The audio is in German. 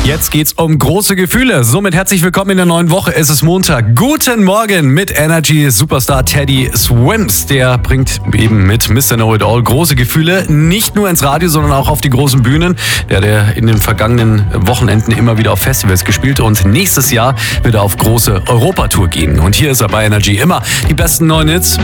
Jetzt geht's um große Gefühle. Somit herzlich willkommen in der neuen Woche. Es ist Montag. Guten Morgen mit Energy Superstar Teddy Swims. Der bringt eben mit Mr. Know It All große Gefühle nicht nur ins Radio, sondern auch auf die großen Bühnen. Der hat in den vergangenen Wochenenden immer wieder auf Festivals gespielt und nächstes Jahr wird er auf große Europatour gehen. Und hier ist er bei Energy immer die besten neuen Hits